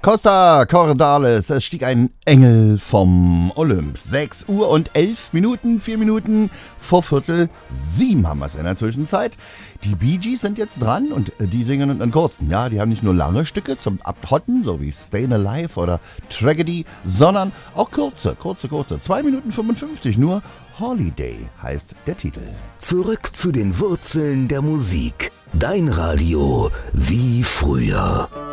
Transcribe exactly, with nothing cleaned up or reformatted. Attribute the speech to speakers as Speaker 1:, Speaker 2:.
Speaker 1: Costa Cordalis, es stieg ein Engel vom Olymp. sechs Uhr und elf Minuten, vier Minuten vor Viertel sieben haben wir es in der Zwischenzeit. Die Bee Gees sind jetzt dran und die singen in kurzen. Ja, die haben nicht nur lange Stücke zum Abhotten, so wie Stayin' Alive oder Tragedy, sondern auch kurze, kurze, kurze. zwei Minuten fünfundfünfzig nur. Holiday heißt der Titel.
Speaker 2: Zurück zu den Wurzeln der Musik. Dein Radio wie früher.